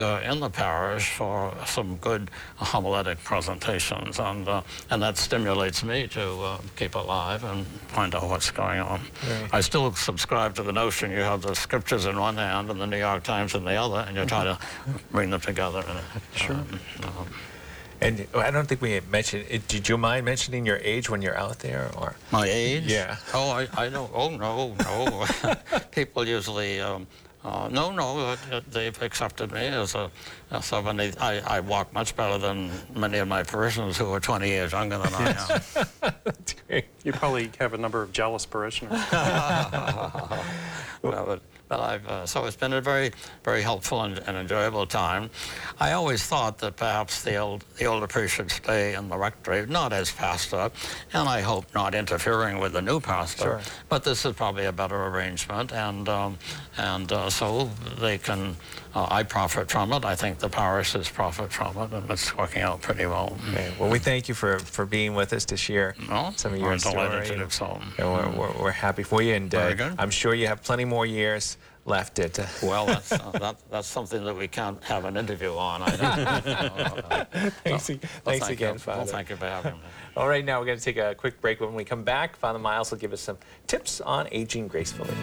in the parish for some good homiletic presentations, and that stimulates me to keep alive and find out what's going on. Right. I still subscribe to the notion you have the scriptures in one hand and the New York Times in the other, and you try to bring them together. Sure. And I don't think we mentioned, did you mind mentioning your age when you're out there? Or my age? Yeah. Oh, I know. Oh, no. People usually... no, they've accepted me as somebody. I walk much better than many of my parishioners who are 20 years younger than I am. That's great. You probably have a number of jealous parishioners. So it's been a very, very helpful and enjoyable time. I always thought that perhaps the older priest should stay in the rectory, not as pastor, and I hope not interfering with the new pastor. Sure. But this is probably a better arrangement, and so they can. I profit from it. I think the parishes profit from it, and it's working out pretty well. Okay. Well, we thank you for being with us to share some of your story. To do so. And we're happy for you, and I'm sure you have plenty more years left at. Well, that's something that we can't have an interview on. Thanks again, Father. Well, thank you for having me. All right, now we're going to take a quick break. When we come back, Father Miles will give us some tips on aging gracefully.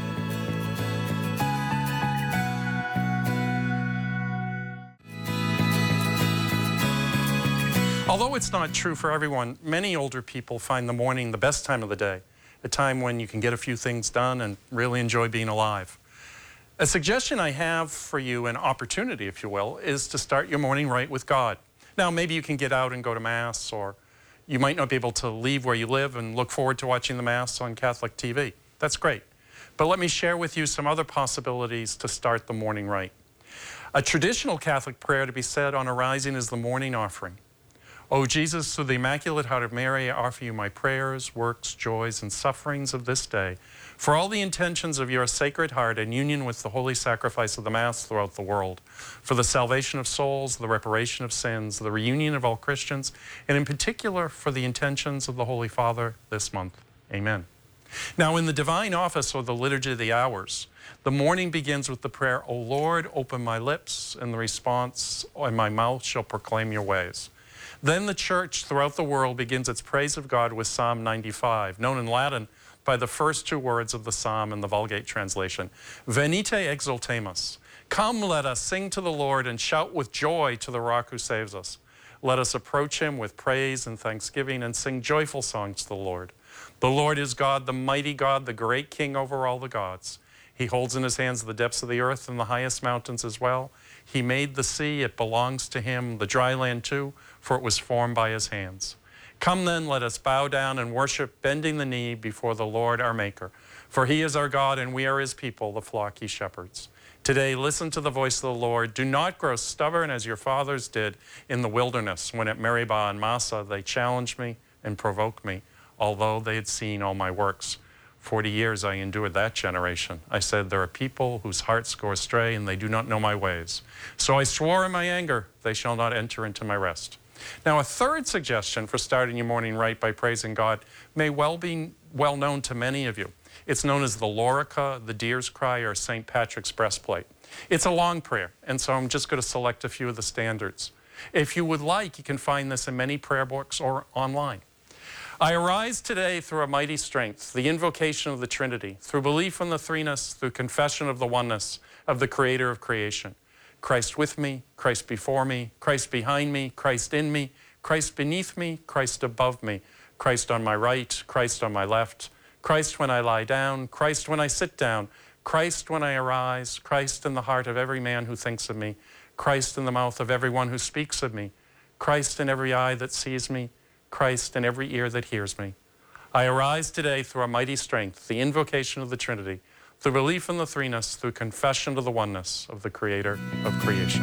Although it's not true for everyone, many older people find the morning the best time of the day, a time when you can get a few things done and really enjoy being alive. A suggestion I have for you, an opportunity, if you will, is to start your morning right with God. Now, maybe you can get out and go to Mass, or you might not be able to leave where you live and look forward to watching the Mass on Catholic TV. That's great. But let me share with you some other possibilities to start the morning right. A traditional Catholic prayer to be said on arising is the morning offering. O Jesus, through the Immaculate Heart of Mary, I offer you my prayers, works, joys, and sufferings of this day, for all the intentions of your Sacred Heart in union with the holy sacrifice of the Mass throughout the world, for the salvation of souls, the reparation of sins, the reunion of all Christians, and in particular for the intentions of the Holy Father this month. Amen. Now, in the Divine Office, or the Liturgy of the Hours, the morning begins with the prayer, O Lord, open my lips, and the response, and my mouth shall proclaim your ways. Then the Church throughout the world begins its praise of God with Psalm 95, known in Latin by the first two words of the Psalm in the Vulgate translation. Venite exultemus. Come, let us sing to the Lord and shout with joy to the Rock who saves us. Let us approach him with praise and thanksgiving and sing joyful songs to the Lord. The Lord is God, the mighty God, the great King over all the gods. He holds in his hands the depths of the earth and the highest mountains as well. He made the sea, it belongs to him, the dry land too, for it was formed by his hands. Come then, let us bow down and worship, bending the knee before the Lord our Maker. For he is our God, and we are his people, the flock he shepherds. Today, listen to the voice of the Lord. Do not grow stubborn as your fathers did in the wilderness, when at Meribah and Massah they challenged me and provoked me, although they had seen all my works. 40 years I endured that generation. I said, there are people whose hearts go astray, and they do not know my ways. So I swore in my anger, they shall not enter into my rest. Now, a third suggestion for starting your morning right by praising God may be well known to many of you. It's known as the Lorica, the Deer's Cry, or St. Patrick's Breastplate. It's a long prayer, and so I'm just going to select a few of the standards. If you would like, you can find this in many prayer books or online. I arise today through a mighty strength, the invocation of the Trinity, through belief in the threeness, through confession of the oneness of the Creator of creation. Christ with me, Christ before me, Christ behind me, Christ in me, Christ beneath me, Christ above me, Christ on my right, Christ on my left, Christ when I lie down, Christ when I sit down, Christ when I arise, Christ in the heart of every man who thinks of me, Christ in the mouth of everyone who speaks of me, Christ in every eye that sees me, Christ in every ear that hears me. I arise today through a mighty strength, the invocation of the Trinity, through belief in the threeness, through confession of the oneness of the Creator of creation.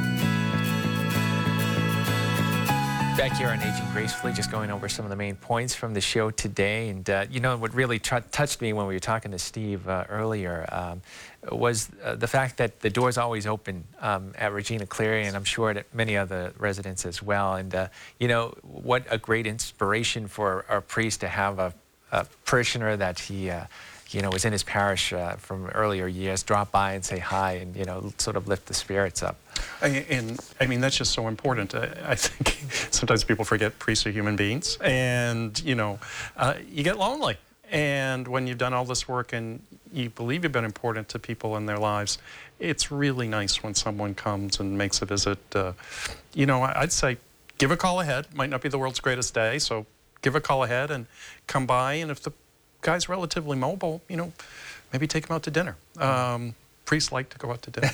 Back here on Aging Gracefully, just going over some of the main points from the show today. And you know, what really touched me when we were talking to Steve earlier was the fact that the door's always open at Regina Cleary, and I'm sure at many other residents as well. And you know, what a great inspiration for our priest to have a parishioner that he was in his parish from earlier years, drop by and say hi and, sort of lift the spirits up. And I mean, that's just so important. I think sometimes people forget priests are human beings, and you get lonely. And when you've done all this work and you believe you've been important to people in their lives, it's really nice when someone comes and makes a visit. I'd say give a call ahead. Might not be the world's greatest day, so give a call ahead and come by. And if the guy's relatively mobile, maybe take him out to dinner. Priests like to go out to dinner.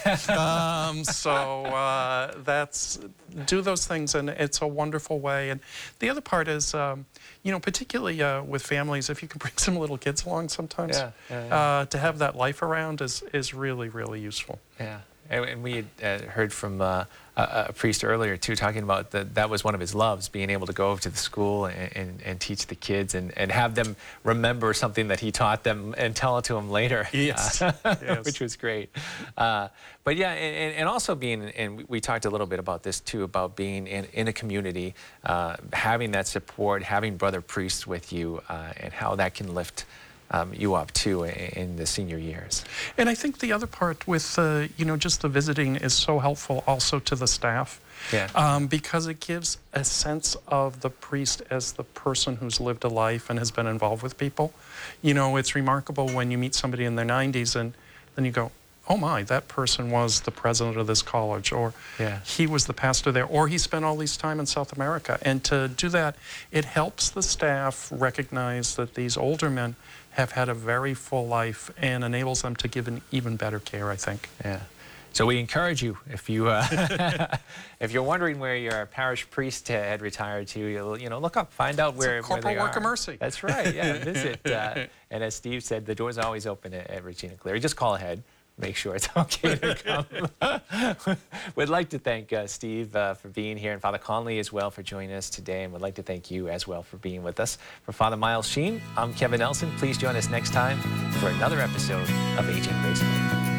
Do those things, and it's a wonderful way. And the other part is, particularly with families, if you can bring some little kids along sometimes, to have that life around is really, really useful. Yeah. And we had heard from a priest earlier, too, talking about that was one of his loves, being able to go over to the school and teach the kids and have them remember something that he taught them and tell it to them later. Yes. Yes. Which was great. But yeah, and also being, and we talked a little bit about this, too, about being in a community, having that support, having brother priests with you, and how that can lift you up too in the senior years. And I think the other part with just the visiting is so helpful also to the staff. Yeah. Because it gives a sense of the priest as the person who's lived a life and has been involved with people. It's remarkable when you meet somebody in their 90s and then you go, oh my, that person was the president of this college, or he was the pastor there, or he spent all this time in South America. And to do that, it helps the staff recognize that these older men have had a very full life and enables them to give an even better care, I think. Yeah. So we encourage you, if you if you're wondering where your parish priest had retired to, look up, find out where they are. Corporal work of mercy. That's right. Yeah, visit. And as Steve said, the door's always open at Regina Coeli. Just call ahead. Make sure it's okay to come. We'd like to thank Steve for being here, and Father Conley as well for joining us today, and we'd like to thank you as well for being with us. For Father Miles Sheen, I'm Kevin Nelson. Please join us next time for another episode of Aging Gracefully.